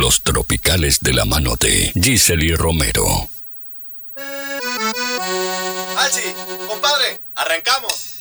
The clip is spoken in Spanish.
Los Tropicales de la mano de Gisely Romero. Alci, compadre, arrancamos.